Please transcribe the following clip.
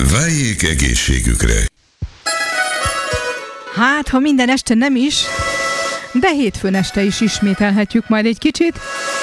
Váljék egészségükre! Hát, ha minden este nem is, de hétfőn este is ismételhetjük majd egy kicsit.